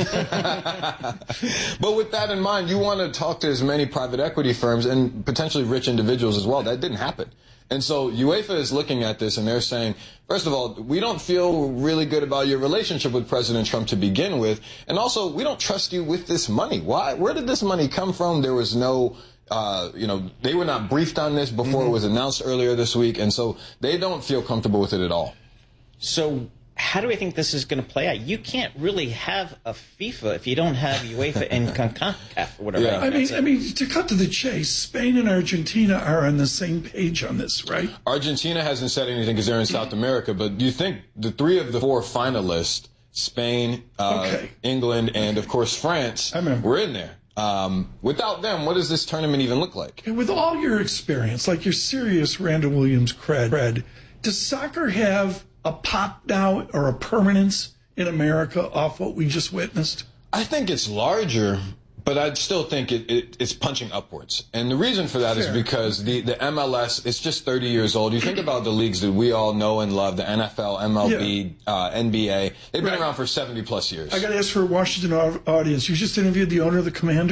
But with that in mind, you want to talk to as many private equity firms and potentially rich individuals as well. That didn't happen. And so UEFA is looking at this and they're saying, first of all, we don't feel really good about your relationship with President Trump to begin with. And also, we don't trust you with this money. Why? Where did this money come from? There was no, uh, you know, they were not briefed on this before mm-hmm. it was announced earlier this week. And so they don't feel comfortable with it at all. So how do I think this is going to play out? You can't really have a FIFA if you don't have UEFA and CONCACAF or whatever. Yeah. I mean, I mean, to cut to the chase, Spain and Argentina are on the same page on this, right? Argentina hasn't said anything because they're in South America, but do you think the three of the four finalists, Spain, uh, okay. England, and of course France, were in there? Um, without them, what does this tournament even look like? And with all your experience, like your serious Randall Williams cred, cred does soccer have a pop now or a permanence in America off what we just witnessed? I think it's larger, but I still think it, it, it's punching upwards. And the reason for that Fair. is because the, the M L S, it's just thirty years old. You think about the leagues that we all know and love, the N F L, M L B, yeah. uh, N B A. They've been right. around for seventy plus years. I got to ask for a Washington audience. You just interviewed the owner of the Commander.